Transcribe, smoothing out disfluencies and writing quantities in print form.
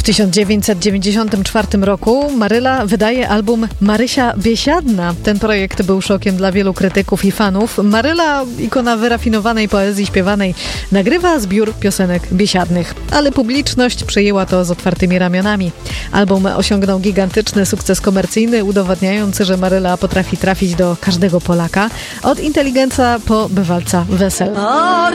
1994 roku Maryla wydaje album Marysia Biesiadna. Ten projekt był szokiem dla wielu krytyków i fanów. Maryla, ikona wyrafinowanej poezji śpiewanej, nagrywa zbiór piosenek biesiadnych, ale publiczność przyjęła to z otwartymi ramionami. Album osiągnął gigantyczny sukces komercyjny, udowadniający, że Maryla potrafi trafić do każdego Polaka, od inteligenca po bywalca wesel.